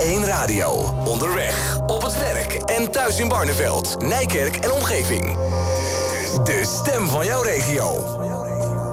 1 Radio. Onderweg, op het werk en thuis in Barneveld, Nijkerk en omgeving. De stem van jouw regio.